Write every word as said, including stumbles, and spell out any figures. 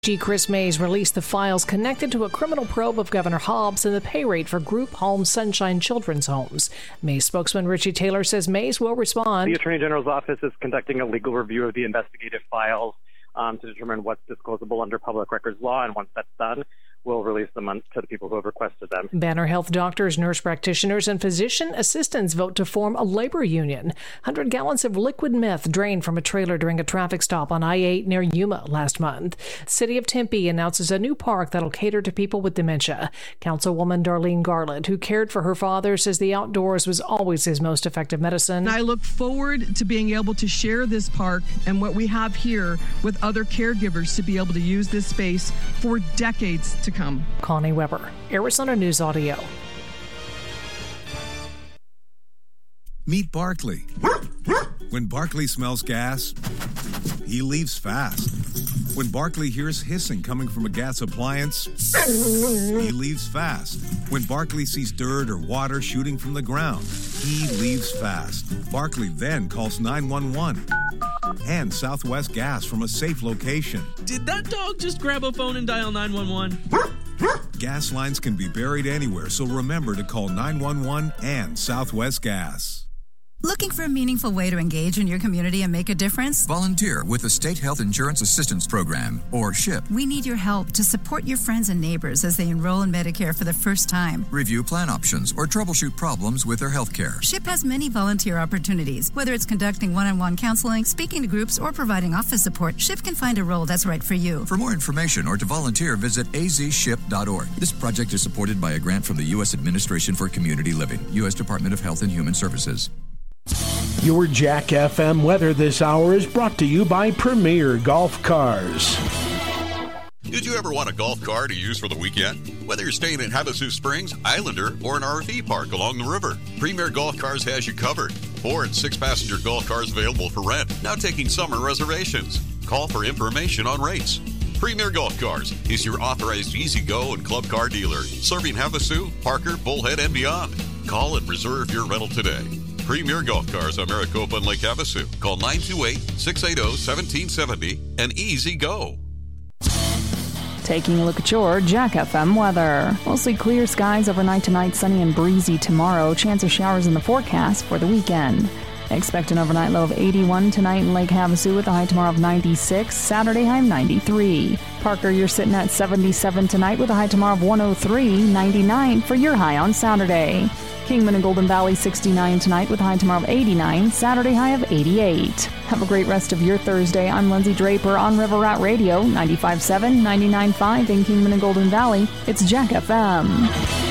G. Chris Mays released the files connected to a criminal probe of Governor Hobbs and the pay rate for Group Home Sunshine Children's Homes. Mays spokesman Richie Taylor says Mays will respond. The Attorney General's office is conducting a legal review of the investigative files um, to determine what's disclosable under public records law, and once that's done, we'll release them to the people who have requested them. Banner Health doctors, nurse practitioners, and physician assistants vote to form a labor union. one hundred gallons of liquid meth drained from a trailer during a traffic stop on I eight near Yuma last month. City of Tempe announces a new park that'll cater to people with dementia. Councilwoman Darlene Garland, who cared for her father, says the outdoors was always his most effective medicine. I look forward to being able to share this park and what we have here with other caregivers to be able to use this space for decades to come. Connie Weber, Arizona News Audio. Meet Barkley. When Barkley smells gas, he leaves fast. When Barkley hears hissing coming from a gas appliance, he leaves fast. When Barkley sees dirt or water shooting from the ground, he leaves fast. Barkley then calls nine one one and Southwest Gas from a safe location. Did that dog just grab a phone and dial nine one one? Gas lines can be buried anywhere, so remember to call nine one one and Southwest Gas. Looking for a meaningful way to engage in your community and make a difference? Volunteer with the State Health Insurance Assistance Program, or SHIP. We need your help to support your friends and neighbors as they enroll in Medicare for the first time. Review plan options or troubleshoot problems with their health care. SHIP has many volunteer opportunities. Whether it's conducting one-on-one counseling, speaking to groups, or providing office support, SHIP can find a role that's right for you. For more information or to volunteer, visit a z ship dot org. This project is supported by a grant from the U S Administration for Community Living, U S Department of Health and Human Services. Your Jack F M weather this hour is brought to you by Premier Golf Cars. Did you ever want a golf car to use for the weekend? Whether you're staying in Havasu Springs, Islander, or an R V park along the river, Premier Golf Cars has you covered. Four and six passenger golf cars available for rent, now taking summer reservations. Call for information on rates. Premier Golf Cars is your authorized easy-go and club car dealer, serving Havasu, Parker, Bullhead, and beyond. Call and reserve your rental today. Premier Golf Cars on Maricopa and Lake Havasu. Call nine two eight, six eight zero, one seven seven zero and easy go. Taking a look at your Jack F M weather. Mostly clear skies overnight tonight, sunny and breezy tomorrow. Chance of showers in the forecast for the weekend. Expect an overnight low of eighty-one tonight in Lake Havasu with a high tomorrow of ninety-six. Saturday high of ninety-three. Parker, you're sitting at seventy-seven tonight with a high tomorrow of one oh three. ninety-nine for your high on Saturday. Kingman and Golden Valley sixty-nine tonight with a high tomorrow of eighty-nine. Saturday high of eighty-eight. Have a great rest of your Thursday. I'm Lindsay Draper on River Rat Radio, ninety-five point seven, ninety-nine point five in Kingman and Golden Valley. It's Jack F M.